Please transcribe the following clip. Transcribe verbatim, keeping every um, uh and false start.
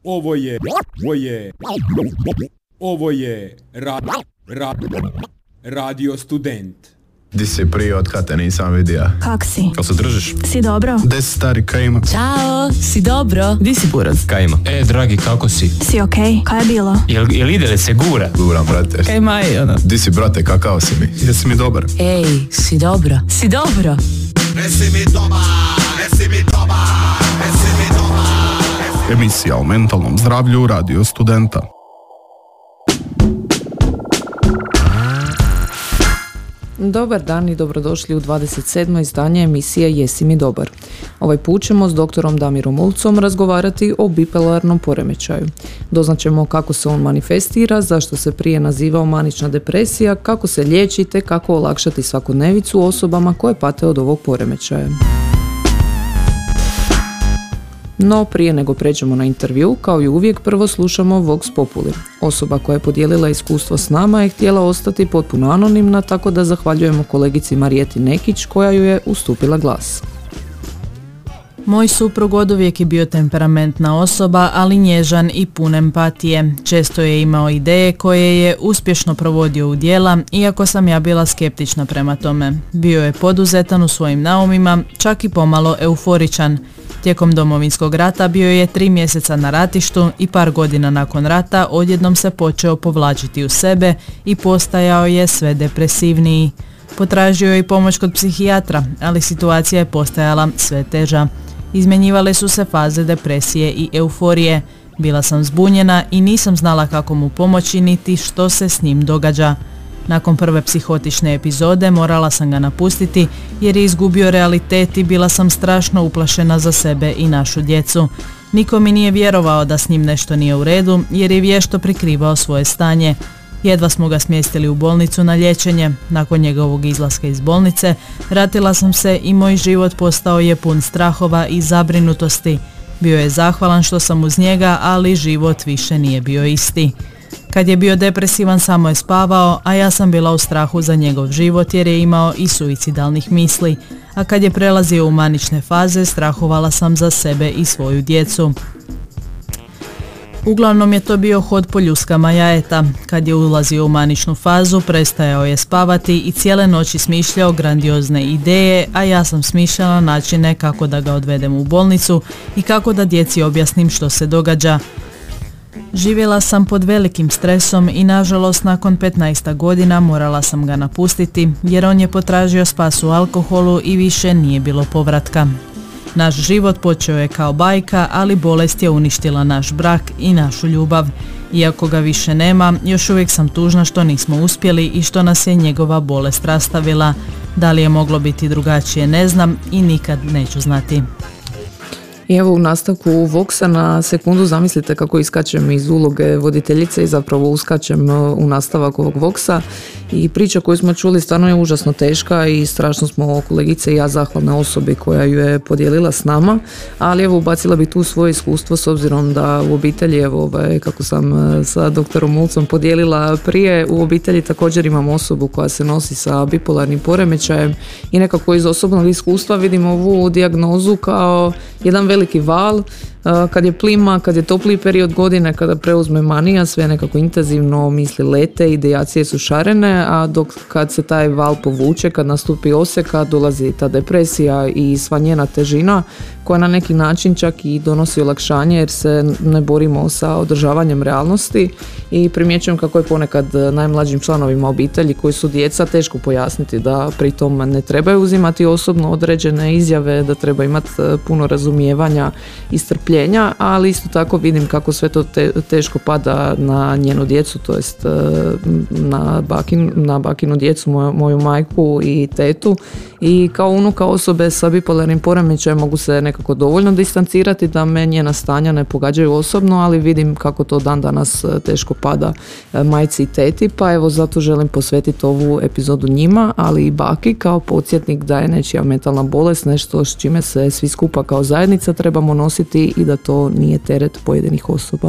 Ovo je, ovo je, ovo je ra, ra, Radio Student. Di si prije od kad te nisam vidio? Kak si? Kako se držiš? Si dobro? Gde si stari, kaj ima? Ćao, si dobro? Di si buraz? Kaj ima? E, dragi, kako si? Si okej? Okay? Kaj je bilo? Jel, jel ide li se gura? Guram, brate. Kaj ima je, ono? Di si, brate, kakao si mi? Jesi mi dobar? Ej, si dobro? Si dobro? Resi mi dobar, resi mi dobar, resi mi dobar. Emisija o mentalnom zdravlju Radio Studenta. Dobar dan i dobrodošli u dvadeset sedmo izdanje emisije Jesi mi dobar. Ovaj put ćemo s doktorom Damirom Ulcom razgovarati o bipolarnom poremećaju. Doznaćemo kako se on manifestira, zašto se prije nazivao manična depresija, kako se liječi te kako olakšati svakodnevicu osobama koje pate od ovog poremećaja. No, prije nego pređemo na intervju, kao i uvijek prvo slušamo Vox Populi. Osoba koja je podijelila iskustvo s nama je htjela ostati potpuno anonimna, tako da zahvaljujemo kolegici Marijeti Nekić koja ju je ustupila glas. Moj suprug oduvijek je bio temperamentna osoba, ali nježan i pun empatije. Često je imao ideje koje je uspješno provodio u djela, iako sam ja bila skeptična prema tome. Bio je poduzetan u svojim naumima, čak i pomalo euforičan. Tijekom Domovinskog rata bio je tri mjeseca na ratištu i par godina nakon rata odjednom se počeo povlačiti u sebe i postajao je sve depresivniji. Potražio je i pomoć kod psihijatra, ali situacija je postajala sve teža. Izmjenjivale su se faze depresije i euforije. Bila sam zbunjena i nisam znala kako mu pomoći niti što se s njim događa. Nakon prve psihotične epizode morala sam ga napustiti jer je izgubio realitet i bila sam strašno uplašena za sebe i našu djecu. Niko mi nije vjerovao da s njim nešto nije u redu jer je vješto prikrivao svoje stanje. Jedva smo ga smjestili u bolnicu na liječenje. Nakon njegovog izlaska iz bolnice vratila sam se i moj život postao je pun strahova i zabrinutosti. Bio je zahvalan što sam uz njega, ali život više nije bio isti. Kad je bio depresivan samo je spavao, a ja sam bila u strahu za njegov život jer je imao i suicidalnih misli. A kad je prelazio u manične faze, strahovala sam za sebe i svoju djecu. Uglavnom je to bio hod po ljuskama jajeta. Kad je ulazio u maničnu fazu, prestajao je spavati i cijele noći smišljao grandiozne ideje, a ja sam smišljala načine kako da ga odvedem u bolnicu i kako da djeci objasnim što se događa. Živjela sam pod velikim stresom i nažalost nakon petnaest godina morala sam ga napustiti jer on je potražio spas u alkoholu i više nije bilo povratka. Naš život počeo je kao bajka, ali bolest je uništila naš brak i našu ljubav. Iako ga više nema, još uvijek sam tužna što nismo uspjeli i što nas je njegova bolest rastavila. Da li je moglo biti drugačije ne znam i nikad neću znati. I evo u nastavku Voxa na sekundu zamislite kako iskačem iz uloge voditeljice i zapravo uskačem u nastavak ovog Voxa i priča koju smo čuli stvarno je užasno teška i strašno smo kolegice i ja zahvalne osobi koja ju je podijelila s nama, ali evo ubacila bi tu svoje iskustvo s obzirom da u obitelji, evo ovaj, kako sam sa doktorom Ulcom podijelila prije, u obitelji također imam osobu koja se nosi sa bipolarnim poremećajem i nekako iz osobnog iskustva vidim ovu dijagnozu kao jedan veliki val, kad je plima, kad je topli period godine, kada preuzme manija, sve nekako intenzivno, misli lete, idejacije su šarene, a dok kad se taj val povuče, kad nastupi oseka, dolazi ta depresija i sva njena težina koja na neki način čak i donosi olakšanje jer se ne borimo sa održavanjem realnosti i primjećujem kako je ponekad najmlađim članovima obitelji koji su djeca teško pojasniti da pritom ne trebaju uzimati osobno određene izjave, da treba imati puno razumijevanja i strpljenja, ali isto tako vidim kako sve to te, teško pada na njenu djecu, to jest na, bakin, na bakinu djecu, moju, moju majku i tetu i kao unuka osobe sa bipolarnim poremećajem mogu se nekako dovoljno distancirati da me njena stanja ne pogađaju osobno, ali vidim kako to dan danas teško pada majci i teti, pa evo zato želim posvetiti ovu epizodu njima, ali i baki kao podsjetnik da je nečija mentalna bolest nešto s čime se svi skupa kao zajednica trebamo nositi i da to nije teret pojedinih osoba.